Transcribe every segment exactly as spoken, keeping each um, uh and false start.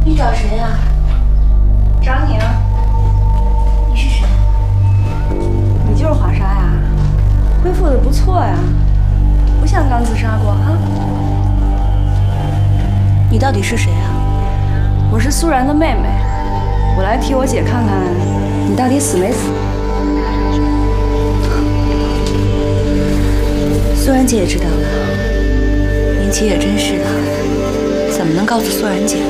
你找谁呀？ 找你啊！ 你是谁？ 你就是华莎呀？恢复的不错呀，不像刚自杀过哈。 你到底是谁啊？ 我是苏然的妹妹，我来替我姐看看你到底死没死。 苏然姐也知道了，明琪也真是的，怎么能告诉苏然姐？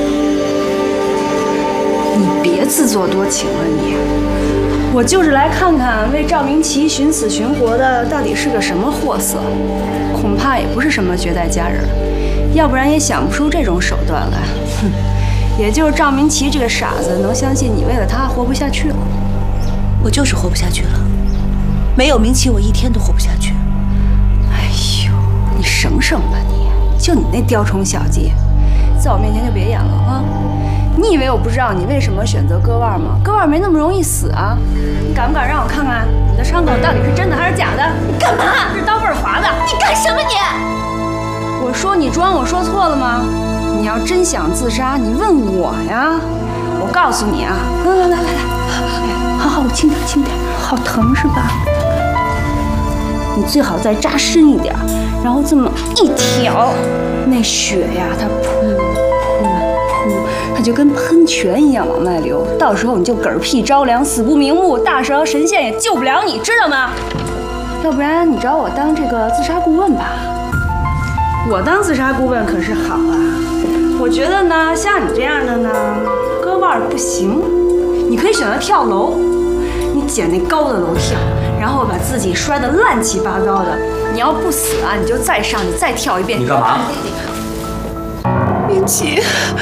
你别自作多情了你！我就是来看看为赵明琪寻死寻活的到底是个什么货色，恐怕也不是什么绝代佳人，要不然也想不出这种手段来。哼，也就是赵明琪这个傻子能相信你为了他活不下去了。 我就是活不下去了，没有明琪我一天都活不下去。 哎呦，你省省吧你！就你那雕虫小技，在我面前就别演了啊！你以为我不知道你为什么选择割腕吗？割腕没那么容易死啊！你敢不敢让我看看你的伤口到底是真的还是假的？ 你干嘛？ 这刀背划的！ 你干什么你？ 我说你装，我说错了吗？你要真想自杀，你问我呀！我告诉你啊，来来来来来，哎，好好，我轻点轻点，好疼是吧？你最好再扎深一点，然后这么一挑，那血呀，它噗噗噗，它就跟喷泉一样往外流，到时候你就嗝屁着凉，死不瞑目，大蛇神仙也救不了你，知道吗？要不然你找我当这个自杀顾问吧。我当自杀顾问可是好啊，我觉得呢，像你这样的呢，割腕不行，你可以选择跳楼，你捡那高的楼跳，然后把自己摔得乱七八糟的。你要不死啊，你就再上去再跳一遍。 你干嘛？ 明琪，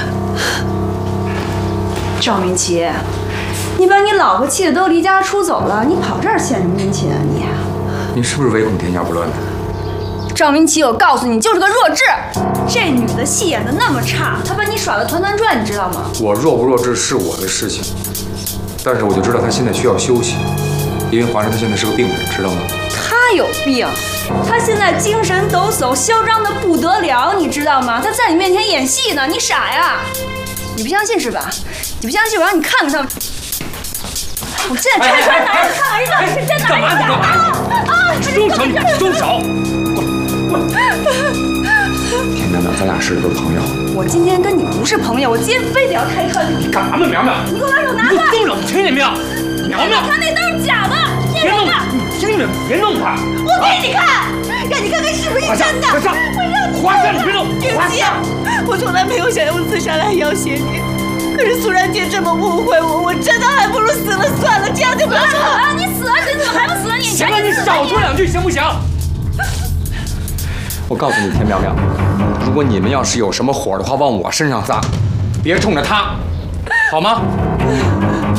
赵明琪，你把你老婆气得都离家出走了，你跑这儿献什么殷勤啊你？ 你是不是唯恐天下不乱的？ 赵明琪，我告诉你，你就是个弱智。这女的戏演的那么差，她把你耍得团团转，你知道吗？ 我弱不弱智是我的事情，但是我就知道他现在需要休息，因为华山他现在是个病人，知道吗？ 他有病，他现在精神抖擞，嚣张的不得了，你知道吗？他在你面前演戏呢，你傻呀？你不相信是吧？你不相信，我让你看看他。我现在拆穿哪儿？看看人到底是真的还是假的？啊！ 松手！你松手！田苗苗，咱俩是不是朋友？ 我今天跟你不是朋友，我今天非得要开穿你。 你干嘛呢，苗苗？ 你给我把手拿开！ 开！ 松手！听见没有？苗苗， 他那都是假的，骗人的！ 你听着，别弄他！ 我给你看，让你看看是不是真的。 华山， 我让你华山，你别弄！ 华山，我从来没有想用自杀来要挟你。可是苏然姐这么误会我，我真的还不如死了算了，这样就不要说了。 你死了，你怎么还不死了？你行了，你少说两句行不行？我告诉你，田苗苗，如果你们要是有什么火的话，往我身上撒，别冲着他，好吗？